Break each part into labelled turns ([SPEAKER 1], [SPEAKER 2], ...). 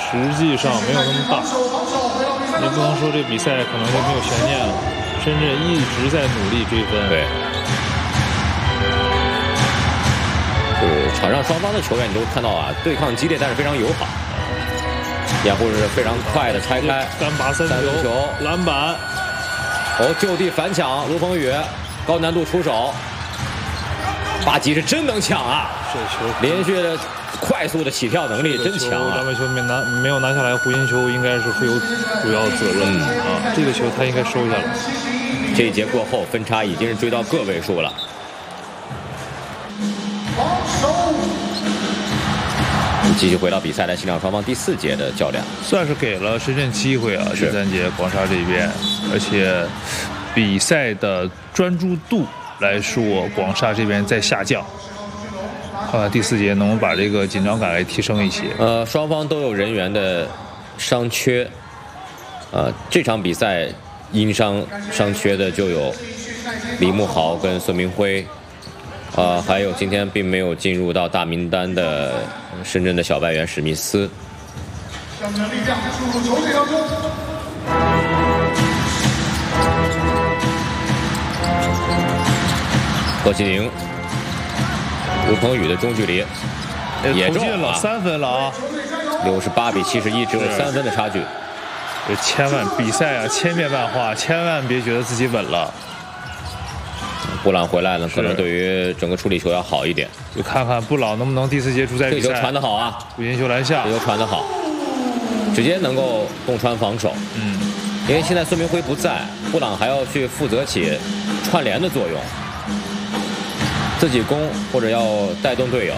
[SPEAKER 1] 实际上没有那么大，也不能说这比赛可能就没有悬念了。深圳一直在努力追分。
[SPEAKER 2] 对，就是场上双方的球员你都看到啊，对抗激烈，但是非常友好。掩护是非常快的拆开，
[SPEAKER 1] 干拔三分球，篮板。
[SPEAKER 2] 哦，就地反抢，卢鹏宇高难度出手，巴吉是真能抢啊！
[SPEAKER 1] 这球
[SPEAKER 2] 连续的快速的起跳能力真强啊！
[SPEAKER 1] 篮板球没有拿下来，胡金秋应该是会有主要责任啊。这个球他应该收下来。
[SPEAKER 2] 这一节过后，分差已经是追到个位数了。继续回到比赛来欣赏双方第4节的较量，
[SPEAKER 1] 算是给了深圳机会啊。第3节广厦这边，而且比赛的专注度来说，广厦这边在下降。看看第4节能不能把这个紧张感来提升一些。
[SPEAKER 2] 双方都有人员的伤缺，这场比赛因伤缺的就有李慕豪跟孙明辉。还有今天并没有进入到大名单的深圳的小外援史密斯。何其宁、卢鹏宇的中距离也中了
[SPEAKER 1] 3分了啊
[SPEAKER 2] ！68比71，只有3分的差距。
[SPEAKER 1] 这千万比赛啊，千变万化，千万别觉得自己稳了。
[SPEAKER 2] 布朗回来了，可能对于整个处理球要好一点。
[SPEAKER 1] 就看看布朗能不能第4节主宰比赛。
[SPEAKER 2] 这球传得好啊！
[SPEAKER 1] 胡金秋篮下，
[SPEAKER 2] 这球传得好，直接能够洞穿防守。因为现在孙明辉不在，布朗还要去负责起串联的作用，自己攻或者要带动队友。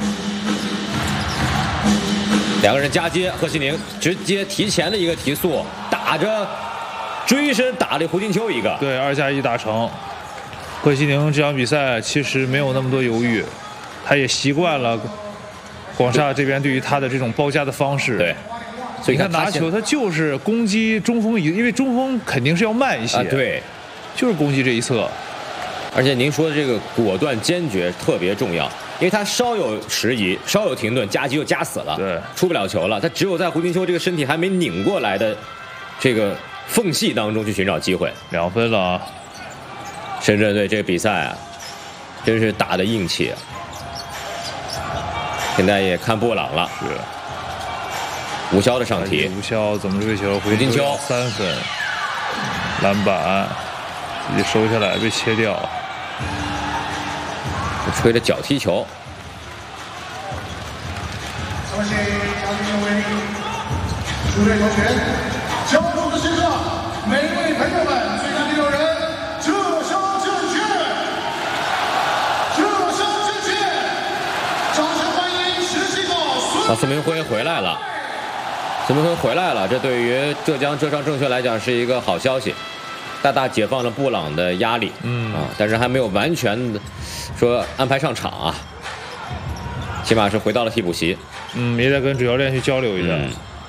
[SPEAKER 2] 两个人夹接，何其宁直接提前的一个提速，打着追身打了胡金秋一个。
[SPEAKER 1] 对，2+1打成。何其宁这场比赛其实没有那么多犹豫，他也习惯了广厦这边对于他的这种包夹的方式。
[SPEAKER 2] 对，所以
[SPEAKER 1] 你看拿球他就是攻击中锋，因为中锋肯定是要慢一些。
[SPEAKER 2] 对，
[SPEAKER 1] 就是攻击这一侧。
[SPEAKER 2] 而且您说的这个果断坚决特别重要，因为他稍有迟疑，稍有停顿，夹击就夹死了，
[SPEAKER 1] 对，
[SPEAKER 2] 出不了球了。他只有在胡金秋这个身体还没拧过来的这个缝隙当中去寻找机会。
[SPEAKER 1] 2分了啊！
[SPEAKER 2] 深圳队这个比赛啊，真是打得硬气啊！现在也看布朗了，
[SPEAKER 1] 是
[SPEAKER 2] 吴骁的上提，
[SPEAKER 1] 吴骁怎么这个球？
[SPEAKER 2] 胡金秋
[SPEAKER 1] 3分，篮板自己收下来被切掉，
[SPEAKER 2] 吹的脚踢球。
[SPEAKER 3] 恭喜嘉宾各位诸位同学，交通的先生，每位朋友们，最佳第6人。
[SPEAKER 2] 孙明辉回来了，孙明辉回来了，这对于浙江浙商证券来讲是一个好消息，大大解放了布朗的压力。但是还没有完全说安排上场啊，起码是回到了替补席。
[SPEAKER 1] 也得跟主教练去交流一下。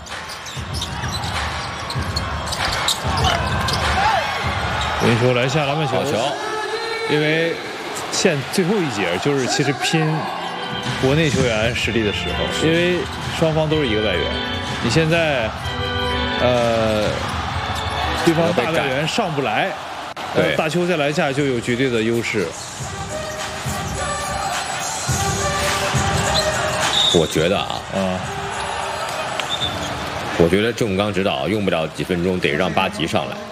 [SPEAKER 1] 胡金秋篮下篮板球，
[SPEAKER 2] 好球！
[SPEAKER 1] 因为最后一节就是其实拼国内球员实力的时候，因为双方都是一个外援，你现在对方大外援上不来，大邱在篮下就有绝对的优势。
[SPEAKER 2] 我觉得我觉得郑刚指导用不了几分钟，得让巴吉上来。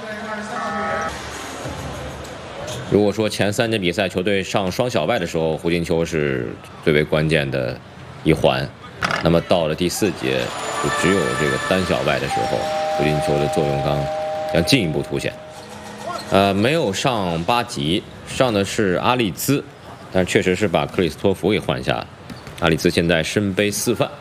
[SPEAKER 2] 如果说前3节比赛球队上双小外的时候，胡金秋是最为关键的一环，那么到了第4节，就只有这个单小外的时候，胡金秋的作用将进一步凸显。没有上巴吉，上的是阿利兹，但确实是把克里斯托弗给换下了。阿里兹现在身背4犯。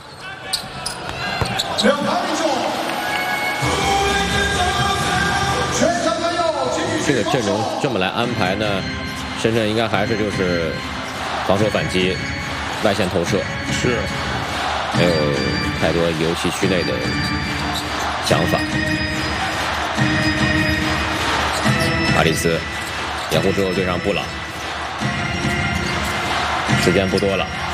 [SPEAKER 2] 这个阵容这么来安排呢，深圳应该还是就是防守反击、外线投射，
[SPEAKER 1] 是
[SPEAKER 2] 没有太多游戏区内的想法。阿里兹掩护之后对上布朗，时间不多了。